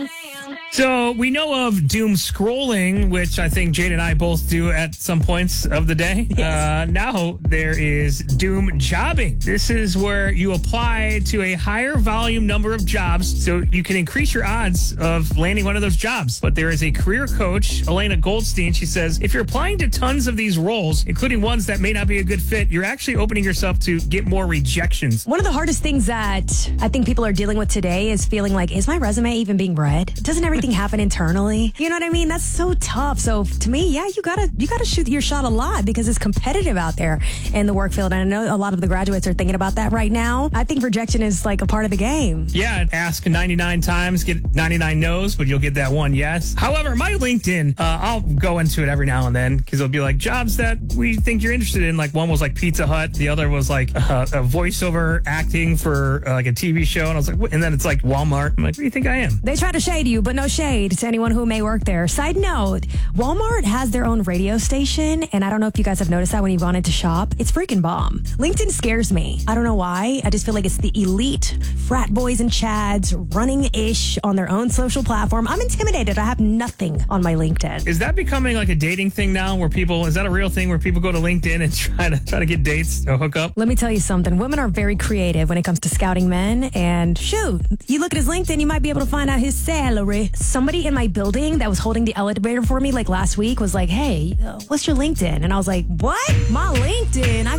So we know of doom scrolling, which I think Jade and I both do at some points of the day. Yes. Now there is doom jobbing. This is where you apply to a higher volume number of jobs so you can increase your odds of landing one of those jobs. But there is a career coach, Elena Goldstein. She says, if you're applying to tons of these roles, including ones that may not be a good fit, you're actually opening yourself to get more rejections. One of the hardest things that I think people are dealing with today is feeling like, is my resume even being read? Doesn't everything happen internally? You know what I mean? That's so tough. So to me, yeah, you gotta shoot your shot a lot because it's competitive out there in the work field. And I know a lot of the graduates are thinking about that right now. I think rejection is like a part of the game. Yeah, ask 99 times, get 99 no's, but you'll get that one yes. However, my LinkedIn, I'll go into it every now and then because it'll be like jobs that we think you're interested in. Like one was like Pizza Hut, the other was like a voiceover acting for like a TV show, and I was like, what? And then it's like Walmart. I'm like, what do you think I am? They try to shade you, but no shade to anyone who may work there. Side note, Walmart has their own radio station, and I don't know if you guys have noticed that when you've gone into shop. It's freaking bomb. LinkedIn scares me. I don't know why. I just feel like it's the elite frat boys and chads running-ish on their own social platform. I'm intimidated. I have nothing on my LinkedIn. Is that becoming like a dating thing now where people, is that a real thing where people go to LinkedIn and try to get dates or hook up? Let me tell you something. Women are very creative when it comes to scouting men. And shoot, you look at his LinkedIn, you might be able to find out his salary. Somebody in my building that was holding the elevator for me like last week was like, hey, what's your LinkedIn? And I was like, what? My LinkedIn?